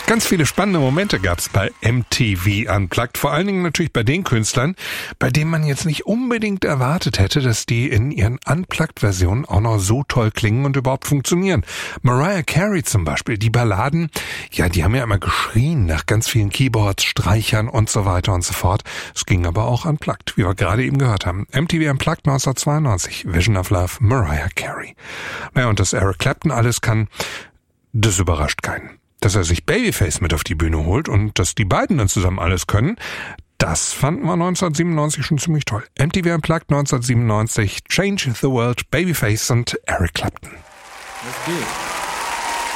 Ganz viele spannende Momente gab's bei MTV Unplugged, vor allen Dingen natürlich bei den Künstlern, bei denen man jetzt nicht unbedingt erwartet hätte, dass die in ihren Unplugged-Versionen auch noch so toll klingen und überhaupt funktionieren. Mariah Carey zum Beispiel, die Balladen, ja, die haben ja immer geschrien nach ganz vielen Keyboards, Streichern und so weiter und so fort. Es ging aber auch Unplugged, wie wir gerade eben gehört haben. MTV Unplugged 1992, Vision of Love, Mariah Carey. Naja, und dass Eric Clapton alles kann, das überrascht keinen. Dass er sich Babyface mit auf die Bühne holt und dass die beiden dann zusammen alles können, das fanden wir 1997 schon ziemlich toll. MTV Unplugged 1997, Change the World, Babyface und Eric Clapton. Let's do it.